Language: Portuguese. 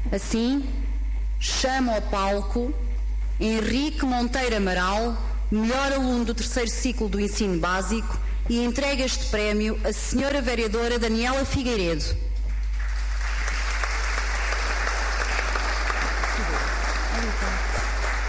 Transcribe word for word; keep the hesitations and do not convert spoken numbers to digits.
Assim, chamo ao palco Henrique Monteiro Amaral, melhor aluno do terceiro ciclo do ensino básico, e entrega este prémio à senhora vereadora Daniela Figueiredo. Obrigada.